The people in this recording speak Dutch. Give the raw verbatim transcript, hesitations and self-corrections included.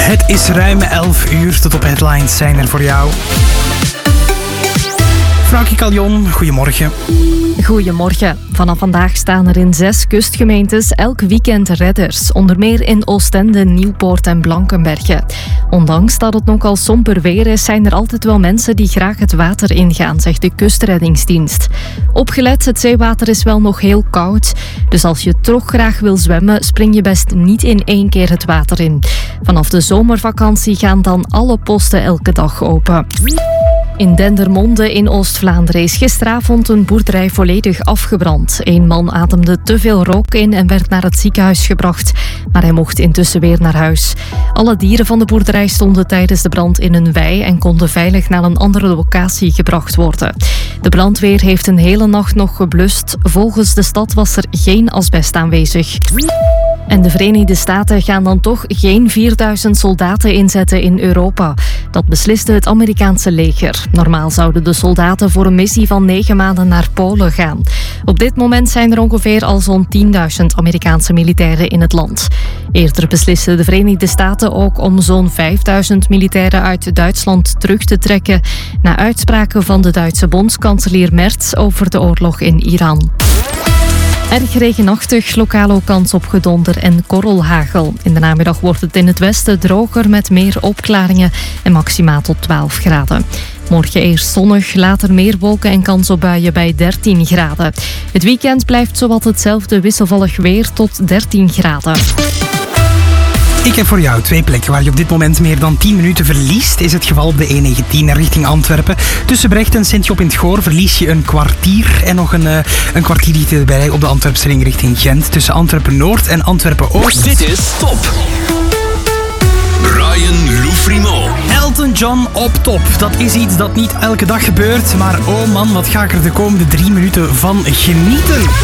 Het is ruim elf uur, tot op Headlines zijn er voor jou. Frankie Callion, goedemorgen. Goedemorgen. Vanaf vandaag staan er in zes kustgemeentes elk weekend redders. Onder meer in Oostende, Nieuwpoort en Blankenberge. Ondanks dat het nogal somber weer is, zijn er altijd wel mensen die graag het water ingaan, zegt de kustreddingsdienst. Opgelet, het zeewater is wel nog heel koud. Dus als je toch graag wil zwemmen, spring je best niet in één keer het water in. Vanaf de zomervakantie gaan dan alle posten elke dag open. In Dendermonde in Oost-Vlaanderen is gisteravond een boerderij volledig afgebrand. Eén man ademde te veel rook in en werd naar het ziekenhuis gebracht. Maar hij mocht intussen weer naar huis. Alle dieren van de boerderij stonden tijdens de brand in een wei en konden veilig naar een andere locatie gebracht worden. De brandweer heeft een hele nacht nog geblust. Volgens de stad was er geen asbest aanwezig. En de Verenigde Staten gaan dan toch geen vierduizend soldaten inzetten in Europa. Dat besliste het Amerikaanse leger. Normaal zouden de soldaten voor een missie van negen maanden naar Polen gaan. Op dit moment zijn er ongeveer al zo'n tienduizend Amerikaanse militairen in het land. Eerder beslisten de Verenigde Staten ook om zo'n vijfduizend militairen uit Duitsland terug te trekken, na uitspraken van de Duitse bondskanselier Merz over de oorlog in Iran. Erg regenachtig, lokaal ook kans op gedonder en korrelhagel. In de namiddag wordt het in het westen droger met meer opklaringen en maximaal tot twaalf graden. Morgen eerst zonnig, later meer wolken en kans op buien bij dertien graden. Het weekend blijft zowat hetzelfde wisselvallig weer tot dertien graden. Ik heb voor jou twee plekken waar je op dit moment meer dan tien minuten verliest. Is het geval op de E negentien richting Antwerpen. Tussen Brecht en Sint-Job in het Goor verlies je een kwartier. En nog een, uh, een kwartier erbij op de Antwerpse ring richting Gent. Tussen Antwerpen-Noord en Antwerpen-Oost. Dit is Top. Brian Loufrimo. Elton John op top. Dat is iets dat niet elke dag gebeurt. Maar oh man, wat ga ik er de komende drie minuten van genieten.